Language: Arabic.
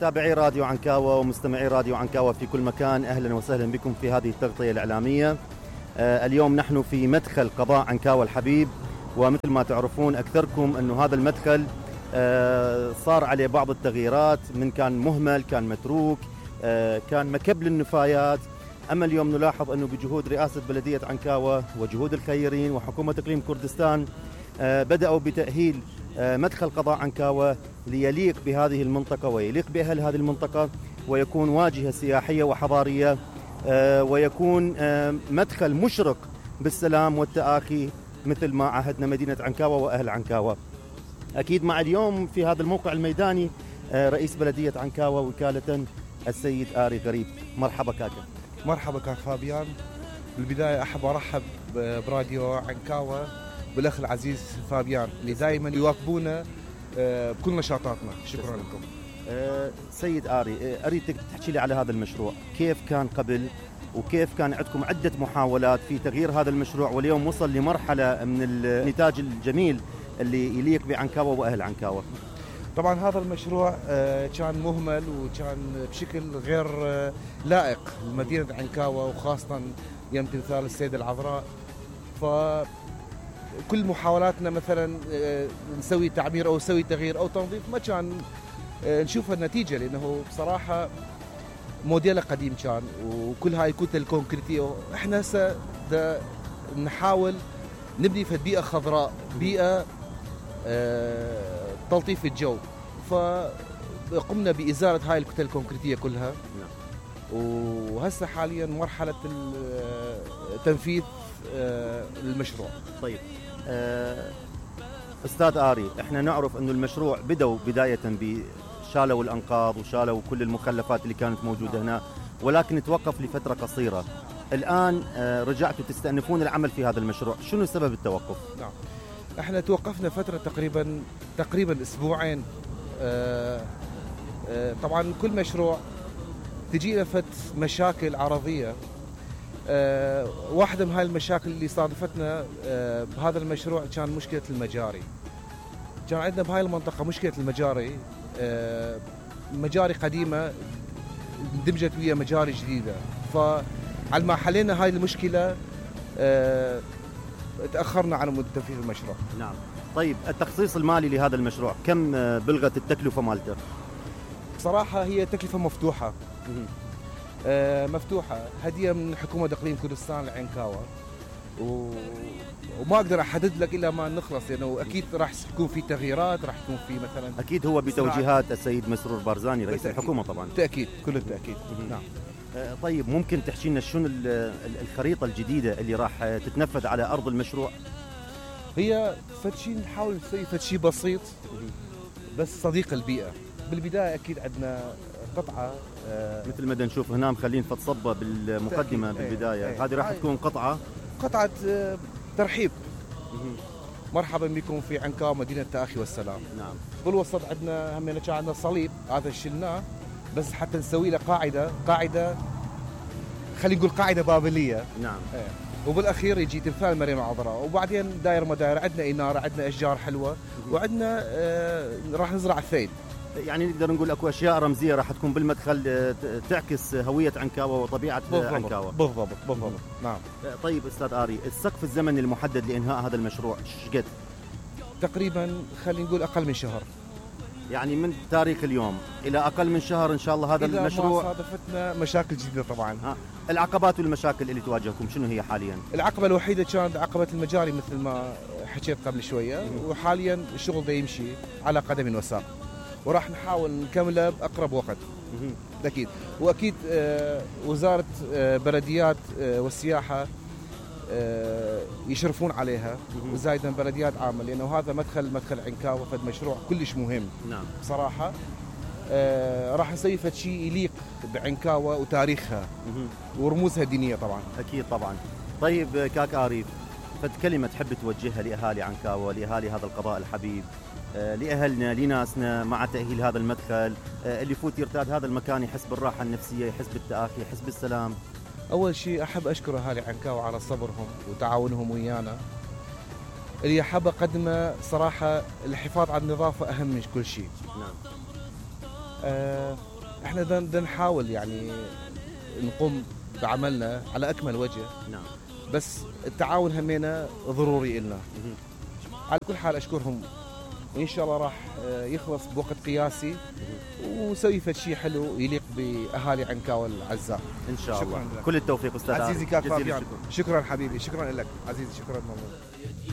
متابعي راديو عنكاوة ومستمعي راديو عنكاوة في كل مكان، أهلا وسهلا بكم في هذه التغطية الإعلامية. اليوم نحن في مدخل قضاء عنكاوة الحبيب، ومثل ما تعرفون أكثركم أنه هذا المدخل صار عليه بعض التغييرات، من كان مهمل، كان متروك، كان مكب للنفايات. أما اليوم نلاحظ أنه بجهود رئاسة بلدية عنكاوة وجهود الخيرين وحكومة إقليم كردستان بدأوا بتأهيل مدخل قضاء عنكاوة ليليق بهذه المنطقة ويليق بأهل هذه المنطقة، ويكون واجهة سياحية وحضارية، ويكون مدخل مشرق بالسلام والتآخي مثل ما عهدنا مدينة عنكاوة وأهل عنكاوة. أكيد مع اليوم في هذا الموقع الميداني رئيس بلدية عنكاوة وكالة السيد آري غريب. مرحبا كاكا. مرحبا كاك فابيان. بالبداية أحب أرحب براديو عنكاوة بالأخ العزيز فابيان اللي دائما يواكبونا بكل نشاطاتنا. شكرا لكم. سيد آري، أريدك تحكي لي على هذا المشروع، كيف كان قبل وكيف كان عندكم عدة محاولات في تغيير هذا المشروع واليوم وصل لمرحلة من النتاج الجميل اللي يليق بعنكاوة وأهل عنكاوة. طبعا هذا المشروع كان مهمل وكان بشكل غير لائق لمدينة عنكاوة، وخاصة يوم تمثال السيدة العذراء. فكل محاولاتنا مثلا نسوي تعمير أو نسوي تغيير أو تنظيف ما كان نشوف النتيجة، لأنه بصراحة موديله قديم كان وكل هاي الكتل الكونكريتية. احنا هسه نحاول نبني في بيئة خضراء، بيئة تلطيف الجو، فقمنا بإزالة هاي الكتل الكونكريتية كلها. وهسه حاليا مرحلة تنفيذ المشروع. طيب أستاذ آري، احنا نعرف أنه المشروع بدأوا بداية شالوا الأنقاض وشالوا كل المخلفات اللي كانت موجودة هنا، ولكن توقف لفترة قصيرة. الآن رجعتوا تستأنفون العمل في هذا المشروع، شنو سبب التوقف؟ نعم، احنا توقفنا فترة تقريبا أسبوعين. طبعا كل مشروع تجينا مشاكل عرضية. واحدة من هاي المشاكل اللي صادفتنا بهذا المشروع كان مشكلة المجاري. كان عندنا بهاي المنطقة مشكلة المجاري، مجاري قديمة اندمجت ويا مجاري جديدة، فعلى ما حلينا هاي المشكلة تأخرنا عن تنفيذ المشروع. نعم. طيب التخصيص المالي لهذا المشروع كم بلغت التكلفة مالته؟ بصراحة هي تكلفة مفتوحة. مفتوحة، هدية من حكومة إقليم كردستان لعنكاوة، وما أقدر أحدد لك إلا ما نخلص، لأنه أكيد راح يكون في تغييرات، راح يكون في مثلا أكيد هو بتوجيهات السيد مسرور بارزاني رئيس بالتأكيد. الحكومة طبعا. بالتأكيد، كل التأكيد. نعم. طيب ممكن تحكي لنا شنو الخريطة الجديدة اللي راح تتنفذ على أرض المشروع؟ هي فتشي نحاول نسوي فتشي بسيط بس صديق البيئة. بالبداية أكيد عندنا قطعة مثل ما نشوف هنا مخلين فتصبة بالمقدمة بالبداية. هذه راح تكون قطعة ترحيب. مرحبا بكم في عنكاوة مدينة التآخي والسلام. نعم. بالوسط عندنا هم كان عندنا صليب، هذا شلناه بس حتى نسوي له قاعدة خلينا نقول قاعدة بابلية. نعم. وبالأخير يجي تمثال مريم العذراء، وبعدين داير مداير، عندنا إنارة، عندنا أشجار حلوة، وعندنا راح نزرع ثيد. يعني نقدر نقول اكو اشياء رمزيه راح تكون بالمدخل تعكس هويه عنكاوه وطبيعه عنكاوه. بالضبط. نعم. طيب استاذ آري، السقف الزمني المحدد لانهاء هذا المشروع شقد؟ تقريبا خلينا نقول اقل من شهر. يعني من تاريخ اليوم الى اقل من شهر ان شاء الله هذا المشروع. إذا ما صادفتنا مشاكل جديده طبعا. العقبات والمشاكل اللي تواجهكم شنو هي حاليا؟ العقبه الوحيده كانت عقبه المجاري مثل ما حكيت قبل شويه، وحاليا الشغل ده يمشي على قدم وساق، وراح نحاول نكمله بأقرب وقت. أكيد. وأكيد وزارة بلديات والسياحة يشرفون عليها، وزايدا بلديات عامة، لأنه هذا مدخل عنكاوة، فد مشروع كلش مهم. نعم. بصراحة راح نسوي فد شيء يليق بعنكاوة وتاريخها ورموزها الدينية طبعا. أكيد طبعا. طيب كاك آري، فد كلمة تحب توجهها لأهالي عنكاوة، لأهالي هذا القضاء الحبيب، لأهلنا لناسنا مع تأهيل هذا المدخل، اللي يفوت يرتاد هذا المكان يحس بالراحة النفسية، يحس بالتآخي، يحس بالسلام؟ أول شيء أحب أشكر أهالي عنكاوة على صبرهم وتعاونهم ويانا. اللي أحب أقدمه صراحة الحفاظ على النظافة أهم من كل شيء. نعم. احنا بدنا نحاول يعني نقوم بعملنا على اكمل وجه. نعم. بس التعاون همينا ضروري إلنا. على كل حال أشكرهم، وإن شاء الله راح يخلص بوقت قياسي وسوي شيء حلو يليق بأهالي عنكاوى الأعزاء إن شاء شكراً الله. لك. كل التوفيق أستاذ عزيزي كاك جزيل فابيان. الشكر. شكرا حبيبي، شكرا لك عزيزي، شكرا ممنون.